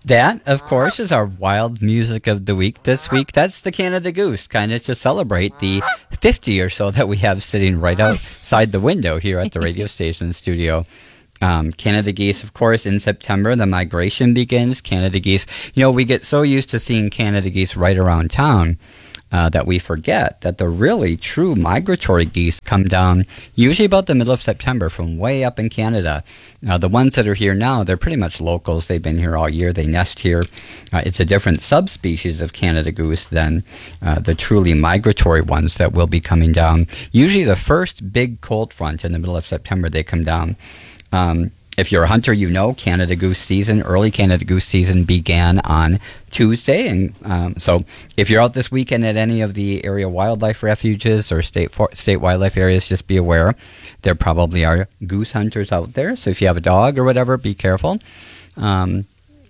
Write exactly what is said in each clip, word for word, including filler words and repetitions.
That, of course, is our wild music of the week this week. That's the Canada Goose, kind of to celebrate the fifty or so that we have sitting right outside the window here at the radio station studio. Um, Canada geese, of course, in September, the migration begins. Canada geese, you know, we get so used to seeing Canada geese right around town uh, that we forget that the really true migratory geese come down usually about the middle of September from way up in Canada. Uh, the ones that are here now, they're pretty much locals. They've been here all year. They nest here. Uh, it's a different subspecies of Canada goose than uh, the truly migratory ones that will be coming down. Usually the first big cold front in the middle of September, they come down. Um, if you're a hunter, you know Canada goose season, early Canada goose season began on Tuesday. And um, so if you're out this weekend at any of the area wildlife refuges or state for, state wildlife areas, just be aware there probably are goose hunters out there. So if you have a dog or whatever, be careful. Um,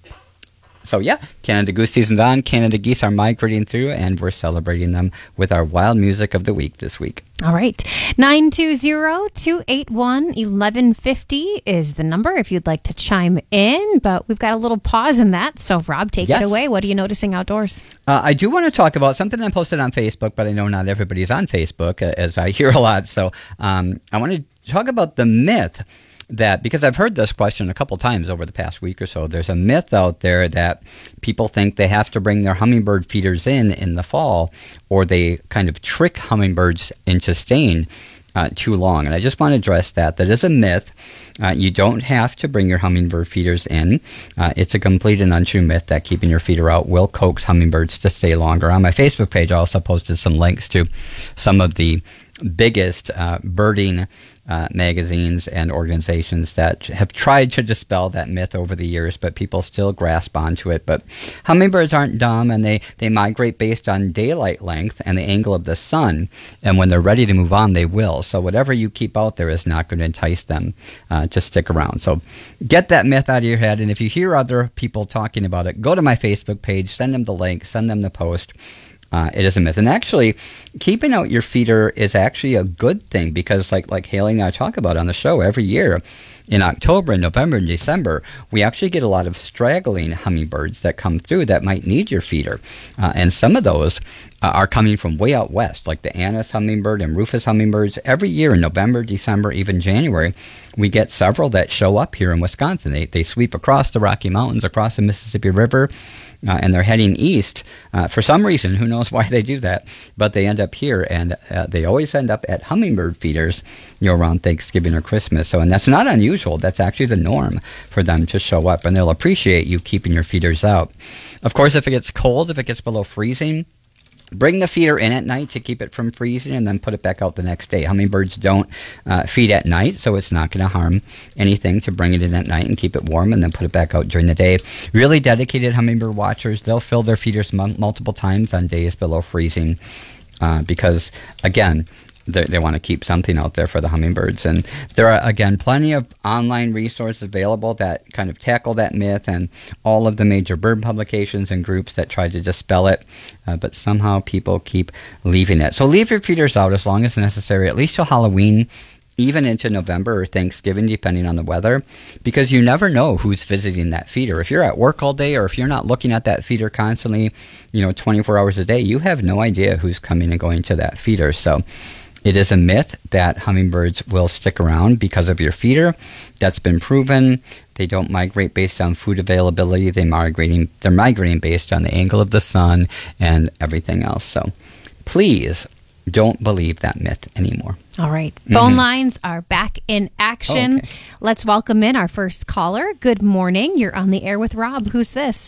So, yeah, Canada Goose season's on. Canada geese are migrating through, and we're celebrating them with our wild music of the week this week. All right. nine two zero, two eight one, one one five zero is the number if you'd like to chime in. But we've got a little pause in that. So, Rob, take yes. it away. What are you noticing outdoors? Uh, I do want to talk about something I posted on Facebook, but I know not everybody's on Facebook, uh, as I hear a lot. So, um, I want to talk about the myth that, because I've heard this question a couple times over the past week or so, there's a myth out there that people think they have to bring their hummingbird feeders in in the fall, or they kind of trick hummingbirds into staying uh, too long. And I just want to address that. That is a myth. Uh, you don't have to bring your hummingbird feeders in. Uh, it's a complete and untrue myth that keeping your feeder out will coax hummingbirds to stay longer. On my Facebook page, I also posted some links to some of the biggest uh, birding uh, magazines and organizations that have tried to dispel that myth over the years, but people still grasp onto it. But hummingbirds aren't dumb, and they, they migrate based on daylight length and the angle of the sun, and when they're ready to move on, they will. So whatever you keep out there is not going to entice them uh, to stick around. So get that myth out of your head, and if you hear other people talking about it, go to my Facebook page, send them the link, send them the post. Uh, it is a myth. And actually, keeping out your feeder is actually a good thing, because like like Haley and I talk about on the show every year, in October and November and December, we actually get a lot of straggling hummingbirds that come through that might need your feeder. Uh, and some of those uh, are coming from way out west, like the Annis hummingbird and Rufus hummingbirds. Every year in November, December, even January, we get several that show up here in Wisconsin. They, they sweep across the Rocky Mountains, across the Mississippi River, Uh, and they're heading east uh, for some reason. Who knows why they do that? But they end up here, and uh, they always end up at hummingbird feeders, you know, around Thanksgiving or Christmas. So, and that's not unusual. That's actually the norm for them to show up, and they'll appreciate you keeping your feeders out. Of course, if it gets cold, if it gets below freezing, bring the feeder in at night to keep it from freezing, and then put it back out the next day. Hummingbirds don't uh, feed at night, so it's not going to harm anything to bring it in at night and keep it warm, and then put it back out during the day. Really dedicated hummingbird watchers, they'll fill their feeders m- multiple times on days below freezing uh, because, again, They, they want to keep something out there for the hummingbirds. And there are, again, plenty of online resources available that kind of tackle that myth, and all of the major bird publications and groups that try to dispel it. Uh, but somehow people keep leaving it. So leave your feeders out as long as necessary, at least till Halloween, even into November or Thanksgiving, depending on the weather, because you never know who's visiting that feeder. If you're at work all day, or if you're not looking at that feeder constantly, you know, twenty-four hours a day, you have no idea who's coming and going to that feeder. So it is a myth that hummingbirds will stick around because of your feeder. That's been proven. They don't migrate based on food availability. They migrating, they're migrating based on the angle of the sun and everything else. So please don't believe that myth anymore. All right. Phone mm-hmm. lines are back in action. Oh, okay. Let's welcome in our first caller. Good morning. You're on the air with Rob. Who's this?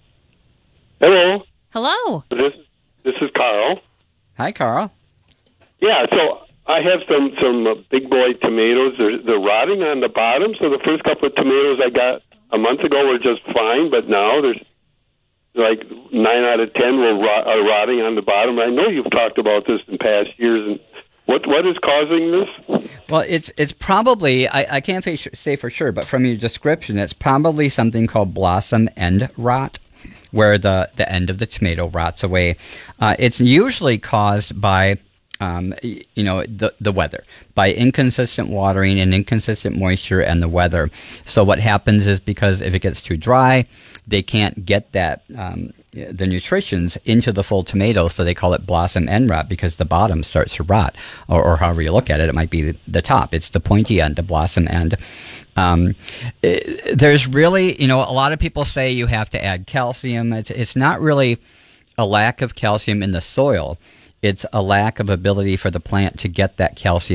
Hello. Hello. This, this is Carl. Hi, Carl. Yeah, so I have some some uh, big boy tomatoes. They're, they're rotting on the bottom. So the first couple of tomatoes I got a month ago were just fine, but now there's like nine out of ten will rot, are rotting on the bottom. I know you've talked about this in past years. And what what is causing this? Well, it's it's probably, I, I can't say for sure, but from your description, it's probably something called blossom end rot, where the, the end of the tomato rots away. Uh, it's usually caused by um, y- you know, the the weather, by inconsistent watering and inconsistent moisture and the weather. So what happens is, because if it gets too dry, they can't get that um, the nutritions into the full tomato, so they call it blossom end rot, because the bottom starts to rot, or, or however you look at it, it might be the, the top. It's the pointy end, the blossom end. Um, it, there's really, you know, a lot of people say you have to add calcium. It's it's not really a lack of calcium in the soil. It's a lack of ability for the plant to get that calcium